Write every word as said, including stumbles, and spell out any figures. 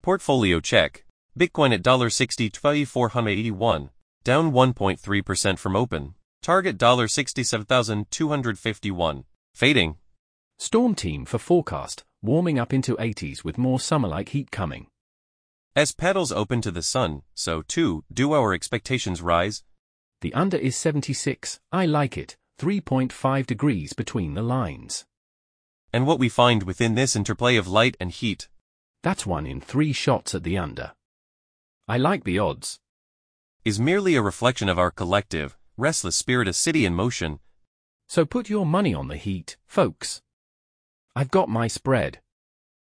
Portfolio check. Bitcoin at sixty-two thousand four hundred eighty-one, down one point three percent from open. Target sixty-seven thousand two hundred fifty-one. Fading. Storm Team for forecast, warming up into eighties with more summer-like heat coming. As petals open to the sun, so too do our expectations rise. The under is seventy-six, I like it, three point five degrees between the lines. And what we find within this interplay of light and heat. That's one in three shots at the under. I like the odds. Is merely a reflection of our collective, restless spirit, a city in motion. So put your money on the heat, folks. I've got my spread.